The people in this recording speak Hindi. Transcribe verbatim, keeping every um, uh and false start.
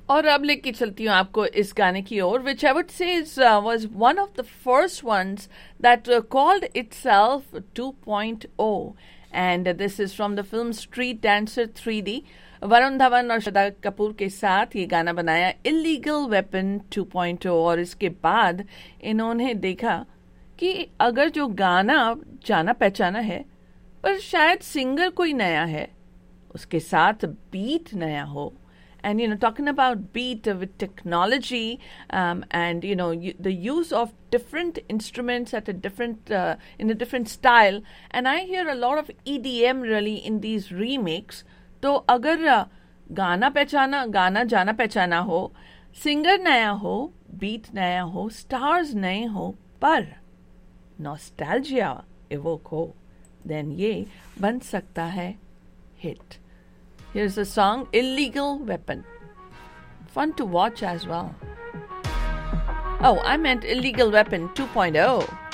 और अब लेके चलती हूँ आपको इस गाने की ओर, विच I would say was one of the first ones that called itself two point O, and this is from the film street dancer three D. Varun Dhawan और श्रद्धा कपूर के साथ ये गाना बनाया इलीगल वेपन टू पॉइंट ओ। और इसके बाद इन्होंने देखा कि अगर जो गाना जाना पहचाना है पर शायद सिंगर कोई नया है, उसके साथ बीट नया हो, and you know talking about beat with technology, um, and you know you, the use of different instruments at a different uh, in a different style, and I hear a lot of E D M really in these remakes. तो अगर uh, गाना पहचाना गाना जाना पहचाना हो, सिंगर नया हो, बीट नया हो, स्टार्स नए हो, पर नॉस्टैल्जिया इवोक हो, देन ये बन सकता है hit. Here's the song Illegal Weapon. Fun to watch as well. Oh, I meant Illegal Weapon two point oh.